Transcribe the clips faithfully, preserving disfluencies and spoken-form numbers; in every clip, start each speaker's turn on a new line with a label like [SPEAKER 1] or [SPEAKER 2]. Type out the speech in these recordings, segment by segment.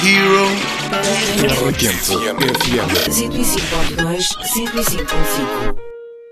[SPEAKER 1] Zero.
[SPEAKER 2] Requinte F M.
[SPEAKER 3] cento e cinco ponto dois, cento e cinco ponto cinco.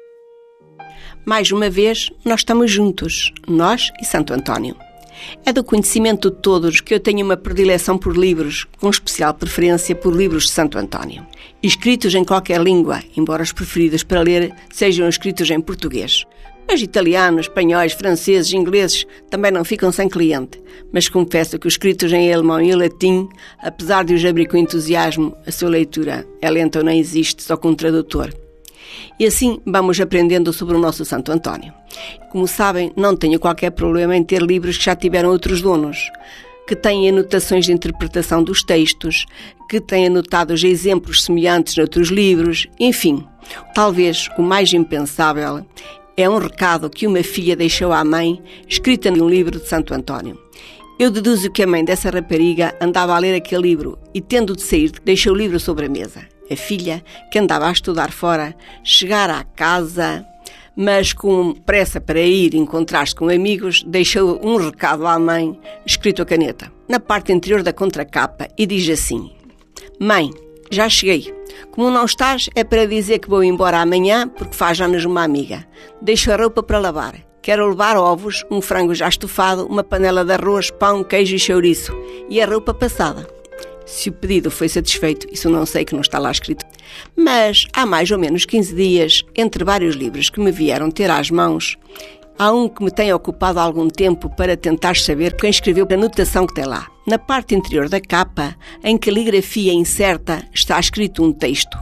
[SPEAKER 4] Mais uma vez, nós estamos juntos, nós e Santo António. É do conhecimento de todos que eu tenho uma predileção por livros, com especial preferência por livros de Santo António. Escritos em qualquer língua, embora os preferidos para ler sejam escritos em português. Mas italianos, espanhóis, franceses, ingleses também não ficam sem cliente. Mas confesso que os escritos em alemão e latim, apesar de os abrir com entusiasmo, a sua leitura é lenta ou não existe, só com um tradutor. E assim vamos aprendendo sobre o nosso Santo António. Como sabem, não tenho qualquer problema em ter livros que já tiveram outros donos, que têm anotações de interpretação dos textos, que têm anotados exemplos semelhantes noutros livros, enfim. Talvez o mais impensável é um recado que uma filha deixou à mãe, escrita num livro de Santo António. Eu deduzo que a mãe dessa rapariga andava a ler aquele livro e, tendo de sair, deixou o livro sobre a mesa. A filha, que andava a estudar fora, chegara à casa, mas com pressa para ir encontrar-se com amigos, deixou um recado à mãe, escrito a caneta, na parte interior da contracapa, e diz assim: Mãe, já cheguei. Como não estás, é para dizer que vou embora amanhã, porque faz anos uma amiga. Deixo a roupa para lavar. Quero levar ovos, um frango já estufado, uma panela de arroz, pão, queijo e chouriço, e a roupa passada. Se o pedido foi satisfeito, isso não sei, que não está lá escrito. Mas há mais ou menos quinze dias, entre vários livros que me vieram ter às mãos, há um que me tem ocupado algum tempo para tentar saber quem escreveu a anotação que tem lá. Na parte interior da capa, em caligrafia incerta, está escrito um texto.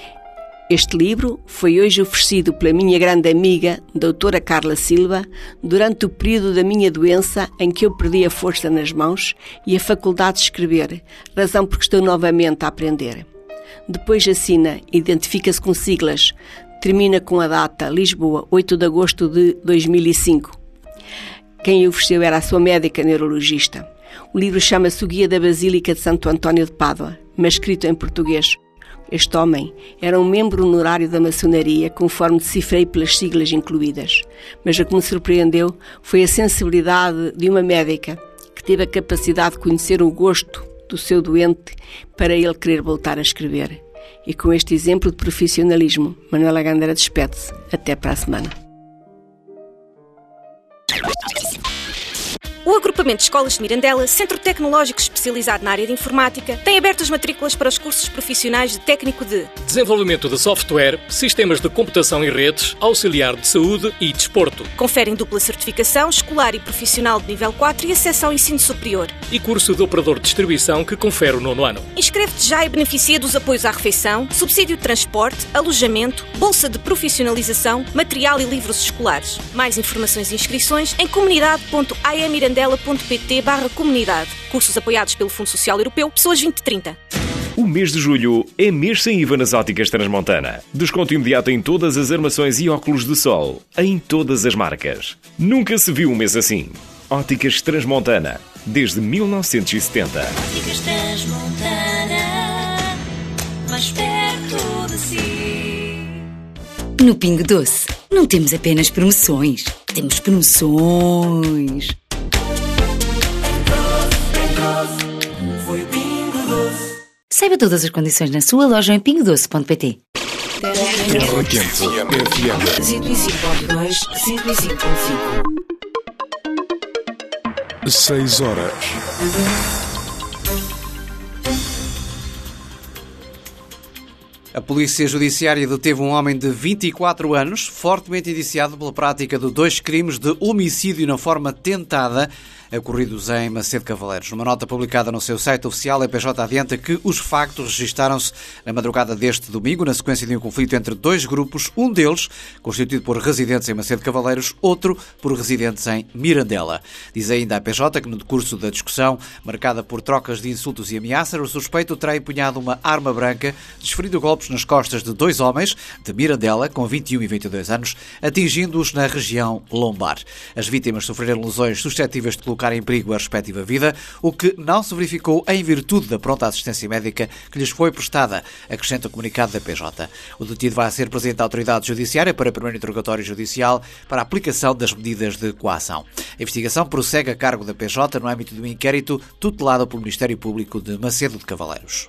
[SPEAKER 4] Este livro foi hoje oferecido pela minha grande amiga, doutora Carla Silva, durante o período da minha doença em que eu perdi a força nas mãos e a faculdade de escrever, razão porque estou novamente a aprender. Depois assina, identifica-se com siglas, termina com a data Lisboa, oito de agosto de dois mil e cinco. Quem o ofereceu era a sua médica neurologista. O livro chama-se O Guia da Basílica de Santo António de Pádua, mas escrito em português. Este homem era um membro honorário da maçonaria, conforme decifrei pelas siglas incluídas. Mas o que me surpreendeu foi a sensibilidade de uma médica que teve a capacidade de conhecer o gosto do seu doente para ele querer voltar a escrever. E com este exemplo de profissionalismo, Manuela Gandara despede-se. Até para a semana.
[SPEAKER 5] O Agrupamento de Escolas de Mirandela, centro tecnológico especializado na área de informática, tem aberto as matrículas para os cursos profissionais de técnico de
[SPEAKER 6] desenvolvimento de software, sistemas de computação e redes, auxiliar de saúde e desporto.
[SPEAKER 5] Conferem dupla certificação escolar e profissional de nível quatro e acesso ao ensino superior.
[SPEAKER 6] E curso de operador de distribuição que confere o nono ano.
[SPEAKER 5] Inscreve-te já e beneficia dos apoios à refeição, subsídio de transporte, alojamento, bolsa de profissionalização, material e livros escolares. Mais informações e inscrições em comunidade ponto a m mirandela ponto p t barra comunidade. Cursos apoiados pelo Fundo Social Europeu, Pessoas vinte trinta.
[SPEAKER 7] O mês de julho é mês sem I V A nas óticas Transmontana. Desconto imediato em todas as armações e óculos de sol, em todas as marcas. Nunca se viu um mês assim. Óticas Transmontana, desde mil novecentos e setenta.
[SPEAKER 3] Óticas Transmontana, mais perto de si.
[SPEAKER 8] No Pingo Doce, não temos apenas promoções, temos promoções.
[SPEAKER 3] Foi o Pingo Doce.
[SPEAKER 8] Saiba todas as condições na sua loja em pingo doce ponto p t.
[SPEAKER 2] Requinte F M.
[SPEAKER 3] cento e cinco ponto dois, cento e cinco ponto cinco.
[SPEAKER 2] Seis horas.
[SPEAKER 9] A Polícia Judiciária deteve um homem de vinte e quatro anos, fortemente indiciado pela prática de dois crimes de homicídio na forma tentada, ocorridos em Macedo Cavaleiros. Numa nota publicada no seu site oficial, a P J adianta que os factos registaram-se na madrugada deste domingo, na sequência de um conflito entre dois grupos, um deles constituído por residentes em Macedo Cavaleiros, outro por residentes em Mirandela. Diz ainda a P J que no decurso da discussão, marcada por trocas de insultos e ameaças, o suspeito terá empunhado uma arma branca, desferindo golpes nas costas de dois homens de Mirandela, com vinte e um e vinte e dois anos, atingindo-os na região lombar. As vítimas sofreram lesões suscetíveis de colocar colocar em perigo a respectiva vida, o que não se verificou em virtude da pronta assistência médica que lhes foi prestada, acrescenta o comunicado da P J. O detido vai ser presente à autoridade judiciária para primeiro interrogatório judicial para a aplicação das medidas de coação. A investigação prossegue a cargo da P J no âmbito do inquérito tutelado pelo Ministério Público de Macedo de Cavaleiros.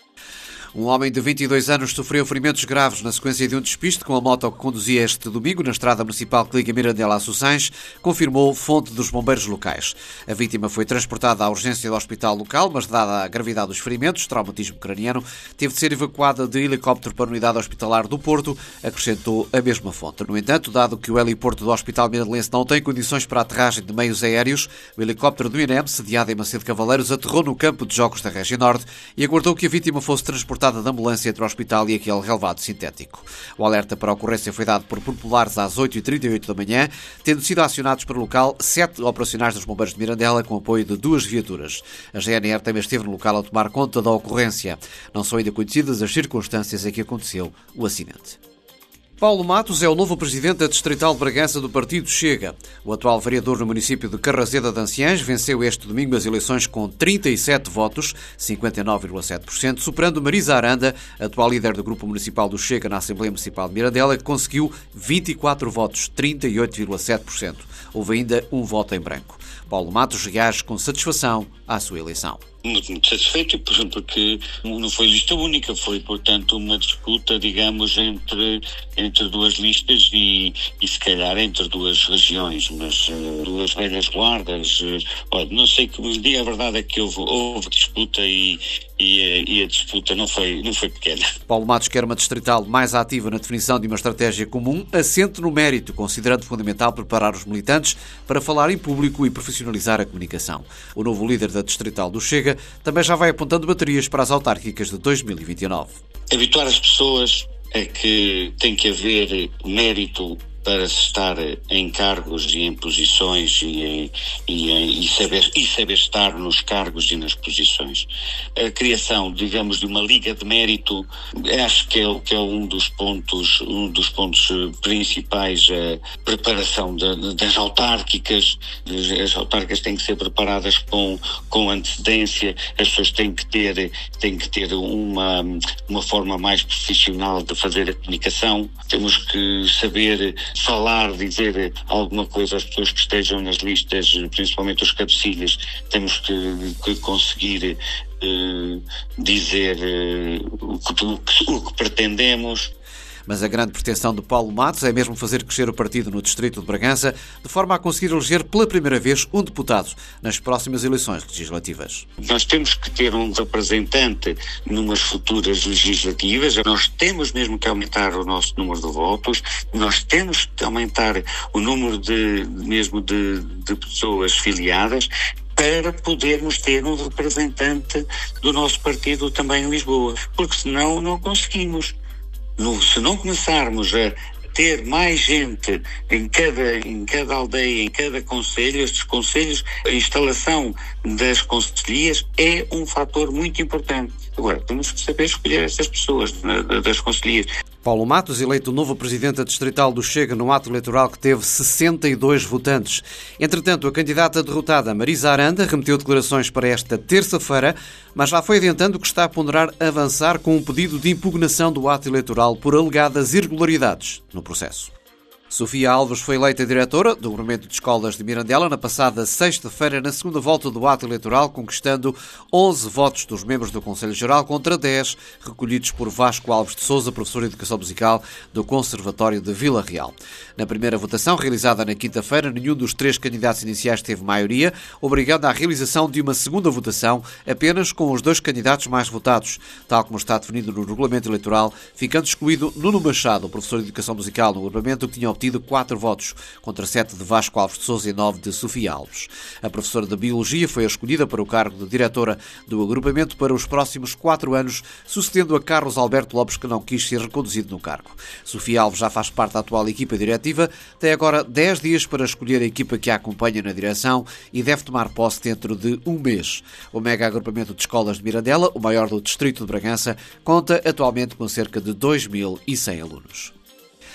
[SPEAKER 9] Um homem de vinte e dois anos sofreu ferimentos graves na sequência de um despiste com a moto que conduzia este domingo na estrada municipal que liga Mirandela a Sossães, confirmou fonte dos bombeiros locais. A vítima foi transportada à urgência do hospital local, mas dada a gravidade dos ferimentos, traumatismo craniano, teve de ser evacuada de helicóptero para a unidade hospitalar do Porto, acrescentou a mesma fonte. No entanto, dado que o heliporto do Hospital Mirandelense não tem condições para a aterragem de meios aéreos, o helicóptero do I N E M, sediado em Macedo de Cavaleiros, aterrou no campo de jogos da Região Norte e aguardou que a vítima fosse transportada da ambulância entre o hospital e aquele relevado sintético. O alerta para a ocorrência foi dado por populares às oito e trinta e oito da manhã, tendo sido acionados para o local sete operacionais dos bombeiros de Mirandela com apoio de duas viaturas. A G N R também esteve no local a tomar conta da ocorrência. Não são ainda conhecidas as circunstâncias em que aconteceu o acidente. Paulo Matos é o novo presidente da Distrital de Bragança do Partido Chega. O atual vereador no município de Carrazeda de Anciães venceu este domingo as eleições com trinta e sete votos, cinquenta e nove vírgula sete por cento, superando Marisa Aranda, atual líder do Grupo Municipal do Chega na Assembleia Municipal de Mirandela, que conseguiu vinte e quatro votos, trinta e oito vírgula sete por cento. Houve ainda um voto em branco. Paulo Matos reage com satisfação à sua eleição.
[SPEAKER 1] Muito, muito satisfeito, porque não foi lista única, foi, portanto, uma disputa, digamos, entre, entre duas listas e, e, se calhar, entre duas regiões, mas uh, duas velhas guardas. Uh, olha, não sei que vos diga, a verdade é que houve, houve disputa e, e, e a disputa não foi, não foi pequena.
[SPEAKER 9] Paulo Matos quer uma distrital mais ativa na definição de uma estratégia comum, assente no mérito, considerando fundamental preparar os militantes para falar em público e profissionalizar a comunicação. O novo líder da distrital do Chega também já vai apontando baterias para as autárquicas de dois mil e vinte e nove.
[SPEAKER 1] Habituar as pessoas é que tem que haver mérito para se estar em cargos e em posições e, e, e, saber, e saber estar nos cargos e nas posições. A criação, digamos, de uma liga de mérito, acho que é, que é um dos pontos, um dos pontos principais, a preparação de, das autárquicas. As autárquicas têm que ser preparadas com, com antecedência, as pessoas têm que ter, têm que ter uma, uma forma mais profissional de fazer a comunicação. Temos que saber falar, dizer alguma coisa às pessoas que estejam nas listas, principalmente os cabecilhas. Temos que, que conseguir uh, dizer uh, o, que, o, que, o que pretendemos.
[SPEAKER 9] Mas a grande pretensão de Paulo Matos é mesmo fazer crescer o partido no distrito de Bragança, de forma a conseguir eleger pela primeira vez um deputado nas próximas eleições legislativas.
[SPEAKER 1] Nós temos que ter um representante numas futuras legislativas, nós temos mesmo que aumentar o nosso número de votos, nós temos que aumentar o número de, mesmo de, de pessoas filiadas, para podermos ter um representante do nosso partido também em Lisboa, porque senão não conseguimos. No, se não começarmos a ter mais gente em cada, em cada aldeia, em cada concelho, estes concelhos, a instalação das concelhias é um fator muito importante. Agora, temos que saber escolher essas pessoas das concelhias.
[SPEAKER 9] Paulo Matos, eleito novo presidente da distrital do Chega no ato eleitoral que teve sessenta e dois votantes. Entretanto, a candidata derrotada, Marisa Aranda, remeteu declarações para esta terça-feira, mas já foi adiantando que está a ponderar avançar com um pedido de impugnação do ato eleitoral por alegadas irregularidades no processo. Sofia Alves foi eleita diretora do Grupamento de Escolas de Mirandela na passada sexta-feira, na segunda volta do ato eleitoral, conquistando onze votos dos membros do Conselho Geral contra dez recolhidos por Vasco Alves de Sousa, professor de Educação Musical do Conservatório de Vila Real. Na primeira votação, realizada na quinta-feira, nenhum dos três candidatos iniciais teve maioria, obrigando à realização de uma segunda votação apenas com os dois candidatos mais votados, tal como está definido no regulamento eleitoral, ficando excluído Nuno Machado, professor de Educação Musical no Grupamento, que tinha obtido quatro votos, contra sete de Vasco Alves de Sousa e nove de Sofia Alves. A professora de Biologia foi escolhida para o cargo de diretora do agrupamento para os próximos quatro anos, sucedendo a Carlos Alberto Lopes, que não quis ser reconduzido no cargo. Sofia Alves já faz parte da atual equipa diretiva, tem agora dez dias para escolher a equipa que a acompanha na direção e deve tomar posse dentro de um mês. O mega agrupamento de escolas de Mirandela, o maior do distrito de Bragança, conta atualmente com cerca de dois mil e cem alunos.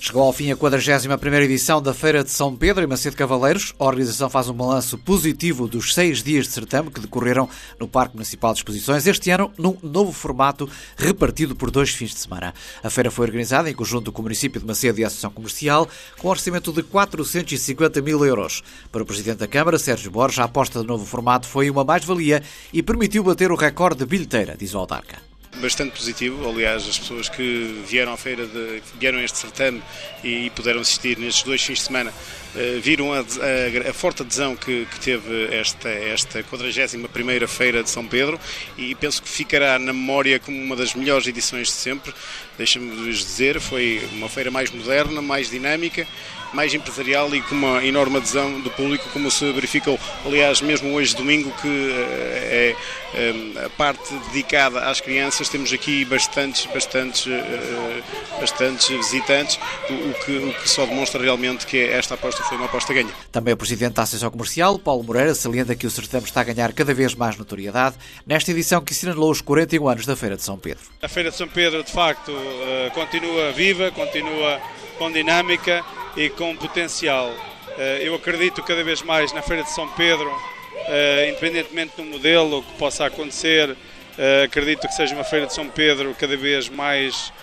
[SPEAKER 9] Chegou ao fim a quadragésima primeira edição da Feira de São Pedro, em Macedo Cavaleiros. A organização faz um balanço positivo dos seis dias de certame que decorreram no Parque Municipal de Exposições, este ano num novo formato repartido por dois fins de semana. A feira foi organizada em conjunto com o município de Macedo e a Associação Comercial, com um orçamento de quatrocentos e cinquenta mil euros. Para o Presidente da Câmara, Sérgio Borges, a aposta do novo formato foi uma mais-valia e permitiu bater o recorde de bilheteira, diz o autarca.
[SPEAKER 10] Bastante positivo, aliás, as pessoas que vieram à feira, de, vieram a este certame e puderam assistir nestes dois fins de semana, uh, viram a, a, a forte adesão que, que teve esta, esta quadragésima primeira feira de São Pedro, e penso que ficará na memória como uma das melhores edições de sempre. Deixa-me dizer, foi uma feira mais moderna, mais dinâmica, mais empresarial e com uma enorme adesão do público, como se verificou, aliás, mesmo hoje, domingo, que é, é a parte dedicada às crianças. Temos aqui bastantes, bastantes, bastantes visitantes, o que, o que só demonstra realmente que esta aposta foi uma aposta ganha.
[SPEAKER 9] Também o Presidente da Associação Comercial, Paulo Moreira, salienta que o certame está a ganhar cada vez mais notoriedade nesta edição que assinalou os quarenta e um anos da Feira de São Pedro.
[SPEAKER 11] A Feira de São Pedro, de facto, continua viva, continua com dinâmica e com potencial. Eu acredito cada vez mais na Feira de São Pedro, independentemente do modelo que possa acontecer. Acredito que seja uma Feira de São Pedro cada vez mais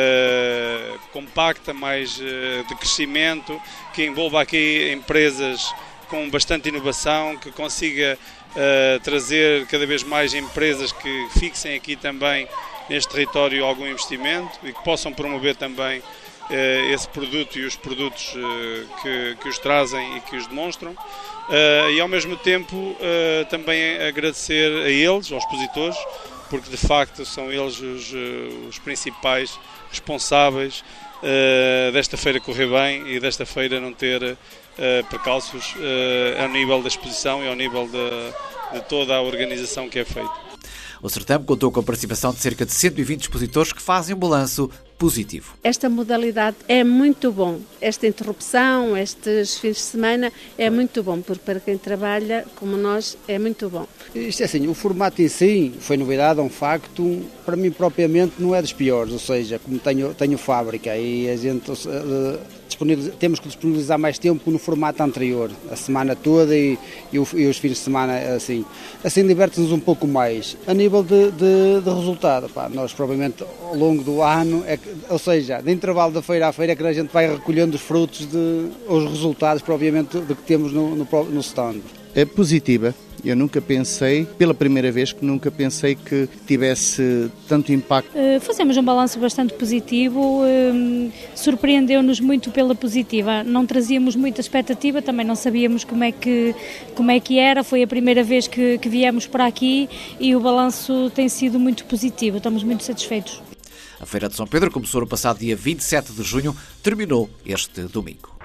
[SPEAKER 11] compacta, mais de crescimento, que envolva aqui empresas com bastante inovação, que consiga trazer cada vez mais empresas que fixem aqui também neste território algum investimento e que possam promover também esse produto e os produtos que, que os trazem e que os demonstram, e ao mesmo tempo também agradecer a eles, aos expositores, porque de facto são eles os, os principais responsáveis desta feira correr bem e desta feira não ter percalços ao nível da exposição e ao nível de, de toda a organização que é feita.
[SPEAKER 9] O certame contou com a participação de cerca de cento e vinte expositores que fazem um balanço positivo.
[SPEAKER 12] Esta modalidade é muito bom. Esta interrupção, estes fins de semana, é muito bom, porque para quem trabalha, como nós, é muito bom.
[SPEAKER 13] Isto é assim, o formato em si foi novidade, é um facto, para mim propriamente não é dos piores, ou seja, como tenho, tenho fábrica e a gente uh, temos que disponibilizar mais tempo no formato anterior, a semana toda e, e, o, e os fins de semana assim. Assim diverte-nos um pouco mais. A nível de, de, de resultado, pá, nós provavelmente ao longo do ano, é que, ou seja, de intervalo da feira à feira é que a gente vai recolhendo os frutos, de, os resultados propriamente de que temos no, no, no stand.
[SPEAKER 14] É positiva. Eu nunca pensei, pela primeira vez, que nunca pensei que tivesse tanto impacto.
[SPEAKER 15] Uh, fazemos um balanço bastante positivo, uh, surpreendeu-nos muito pela positiva. Não trazíamos muita expectativa, também não sabíamos como é que, como é que era. Foi a primeira vez que, que viemos para aqui e o balanço tem sido muito positivo, estamos muito satisfeitos.
[SPEAKER 9] A Feira de São Pedro começou no passado dia vinte e sete de junho, terminou este domingo.